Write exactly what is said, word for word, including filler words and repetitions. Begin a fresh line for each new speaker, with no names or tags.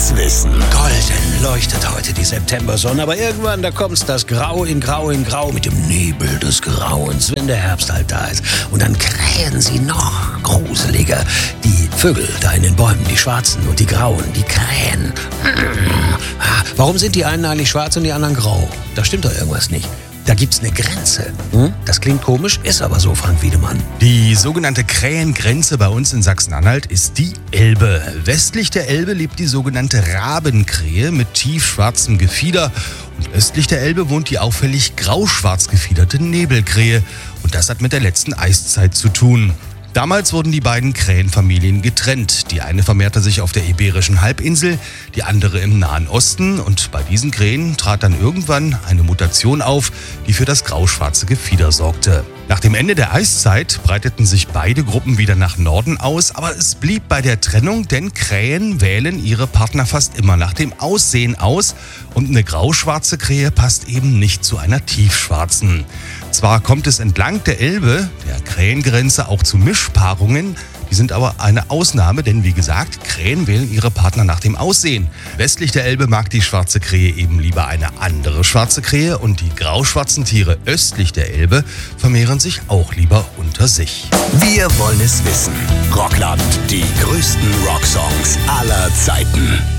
es wissen.
Golden leuchtet heute die Septembersonne, aber irgendwann, da kommt's das Grau in Grau in Grau mit dem Nebel des Grauens, wenn der Herbst halt da ist. Und dann krähen sie noch gruseliger. Die Vögel da in den Bäumen, die Schwarzen und die Grauen, die krähen. Warum sind die einen eigentlich schwarz und die anderen grau? Da stimmt doch irgendwas nicht. Da gibt's eine Grenze. Hm? Das klingt komisch, ist aber so, Frank Wiedemann.
Die sogenannte Krähengrenze bei uns in Sachsen-Anhalt ist die Elbe. Westlich der Elbe lebt die sogenannte Rabenkrähe mit tiefschwarzem Gefieder. Und östlich der Elbe wohnt die auffällig grauschwarz gefiederte Nebelkrähe. Und das hat mit der letzten Eiszeit zu tun. Damals wurden die beiden Krähenfamilien getrennt. Die eine vermehrte sich auf der Iberischen Halbinsel, die andere im Nahen Osten. Und bei diesen Krähen trat dann irgendwann eine Mutation auf, die für das grauschwarze Gefieder sorgte. Nach dem Ende der Eiszeit breiteten sich beide Gruppen wieder nach Norden aus, aber es blieb bei der Trennung, denn Krähen wählen ihre Partner fast immer nach dem Aussehen aus und eine grauschwarze Krähe passt eben nicht zu einer tiefschwarzen. Zwar kommt es entlang der Elbe, der Krähengrenze, auch zu Mischpaarungen, die sind aber eine Ausnahme, denn wie gesagt, Krähen wählen ihre Partner nach dem Aussehen. Westlich der Elbe mag die schwarze Krähe eben lieber eine andere schwarze Krähe und die grauschwarzen Tiere östlich der Elbe vermehren sich auch lieber unter sich.
Wir wollen es wissen. Rockland, die größten Rocksongs aller Zeiten.